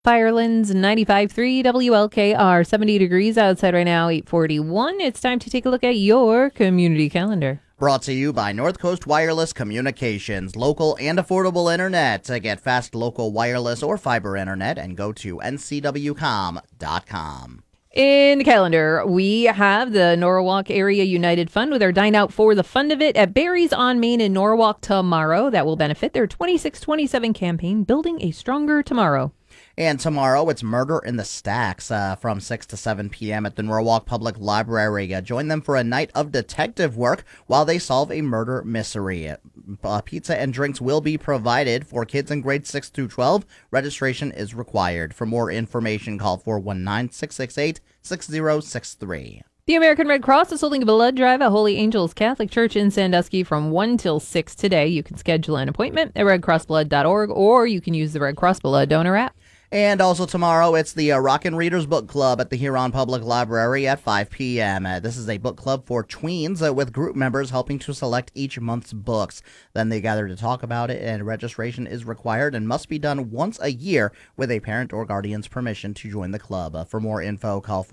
Firelands 95.3 WLKR, 70 degrees outside right now, 8:41. It's time to take a look at your community calendar. Brought to you by North Coast Wireless Communications, local and affordable internet. To get fast local wireless or fiber internet, and go to ncwcom.com. In the calendar, we have the Norwalk Area United Fund with our Dine Out for the Fun of It at Barry's on Main in Norwalk tomorrow. That will benefit their 2627 campaign, Building a Stronger Tomorrow. And tomorrow, it's Murder in the Stacks from 6 to 7 p.m. at the Norwalk Public Library. Join them for a night of detective work while they solve a murder mystery. Pizza and drinks will be provided for kids in grades 6 through 12. Registration is required. For more information, call 419-668-6063. The American Red Cross is holding a blood drive at Holy Angels Catholic Church in Sandusky from 1 till 6 today. You can schedule an appointment at redcrossblood.org, or you can use the Red Cross Blood Donor app. And also tomorrow, it's the Rockin' Readers Book Club at the Huron Public Library at 5 p.m. This is a book club for tweens with group members helping to select each month's books. Then they gather to talk about it, and registration is required and must be done once a year with a parent or guardian's permission to join the club. For more info, call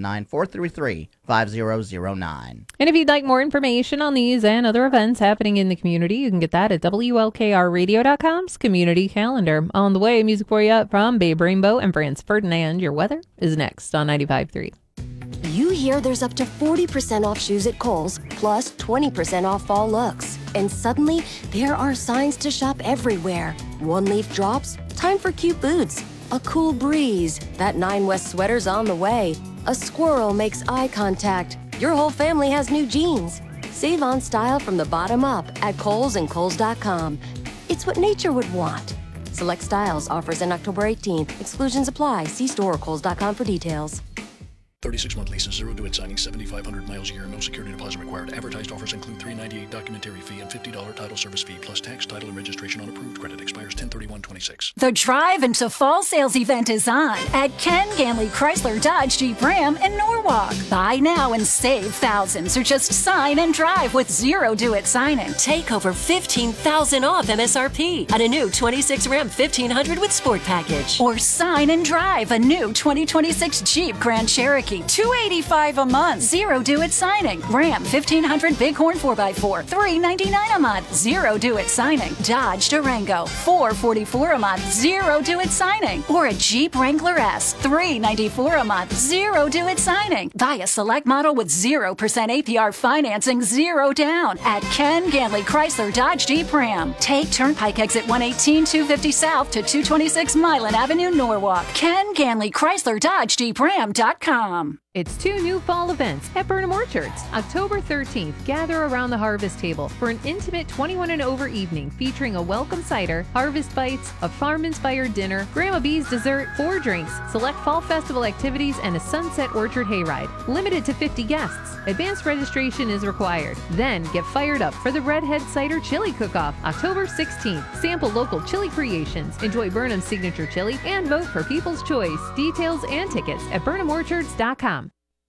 419-433-5009. And if you'd like more information on these and other events happening in the community, you can get that at WLKRradio.com's community calendar. On the way, music for you from Babe Rainbow and Franz Ferdinand. Your weather is next on 95.3. You hear there's up to 40% off shoes at Kohl's, plus 20% off fall looks. And suddenly, there are signs to shop everywhere. One leaf drops, time for cute boots. A cool breeze, that 9 West sweater's on the way. A squirrel makes eye contact. Your whole family has new jeans. Save on style from the bottom up at Kohl's and Kohl's.com. It's what nature would want. Select styles, offers in October 18th. Exclusions apply. See store or Kohl's.com for details. 36-month leases, 0 to it signing, 7,500 miles a year, no security deposit required. Advertised offers include $398 documentary fee and $50 title service fee, plus tax, title, and registration on approved credit. Expires 10/31/26. The Drive into Fall sales event is on at Ken Ganley Chrysler Dodge Jeep Ram in Norwalk. Buy now and save thousands, or just sign and drive with 0 do-it signing. Take over $15,000 off MSRP on a new 26 Ram 1500 with Sport Package. Or sign and drive a new 2026 Jeep Grand Cherokee, $285 a month, 0 do-it signing. Ram 1500 Bighorn 4x4, $399 a month, 0 do-it signing. Dodge Durango, $444 a month, 0 do-it signing. Or a Jeep Wrangler S, $394 a month, 0 do-it signing. Buy a select model with 0% APR financing, 0 down at Ken Ganley Chrysler Dodge Jeep Ram. Take Turnpike exit 118 250 South to 226 Milan Avenue, Norwalk. Ken Ganley Chrysler Dodge Jeep Ram.com. It's 2 new fall events at Burnham Orchards. October 13th, gather around the harvest table for an intimate 21 and over evening featuring a welcome cider, harvest bites, a farm-inspired dinner, Grandma B's dessert, 4 drinks, select fall festival activities, and a Sunset Orchard hayride. Limited to 50 guests. Advanced registration is required. Then get fired up for the Redhead Cider Chili Cook-Off, October 16th. Sample local chili creations, enjoy Burnham's signature chili, and vote for People's Choice. Details and tickets at burnhamorchards.com.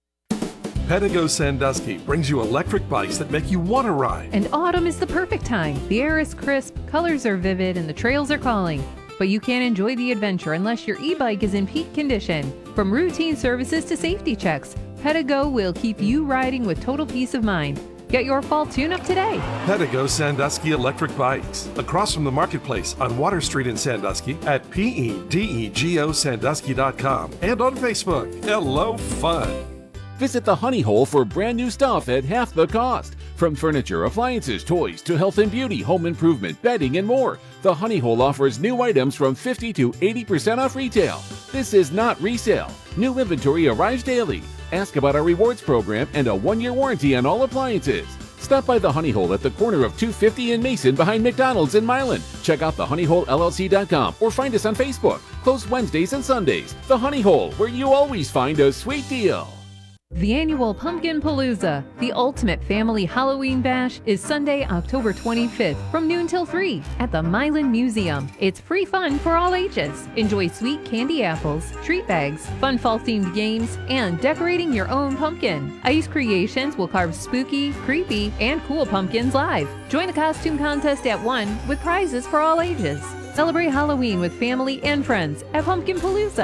Pedigo Sandusky brings you electric bikes that make you want to ride. And autumn is the perfect time. The air is crisp, colors are vivid, and the trails are calling. But you can't enjoy the adventure unless your e-bike is in peak condition. From routine services to safety checks, Pedigo will keep you riding with total peace of mind. Get your fall tune-up today. Pedigo Sandusky electric bikes, across from the marketplace on Water Street in Sandusky at pedegosandusky.com and on Facebook. Hello, fun. Visit the Honey Hole for brand new stuff at half the cost. From furniture, appliances, toys, to health and beauty, home improvement, bedding, and more. The Honey Hole offers new items from 50 to 80% off retail. This is not resale. New inventory arrives daily. Ask about our rewards program and a 1-year warranty on all appliances. Stop by the Honey Hole at the corner of 250 and Mason behind McDonald's in Milan. Check out thehoneyholellc.com or find us on Facebook. Closed Wednesdays and Sundays. The Honey Hole, where you always find a sweet deal. The annual Pumpkin Palooza, the ultimate family Halloween bash, is Sunday, October 25th from noon till 3 at the Milan Museum. It's free fun for all ages. Enjoy sweet candy apples, treat bags, fun fall-themed games, and decorating your own pumpkin. Ice Creations will carve spooky, creepy, and cool pumpkins live. Join the costume contest at 1 with prizes for all ages. Celebrate Halloween with family and friends at Pumpkin Palooza.